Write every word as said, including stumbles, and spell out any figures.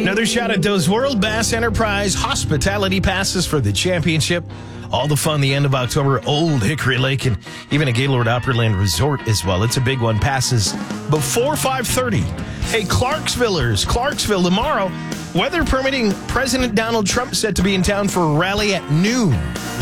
Another shot at those World Bass Enterprise hospitality passes for the championship. All the fun the end of October, Old Hickory Lake, and even a Gaylord Opryland Resort as well. It's a big one. Passes before five thirty. Hey, Clarksvillers, Clarksville tomorrow. Weather permitting, President Donald Trump set to be in town for a rally at noon.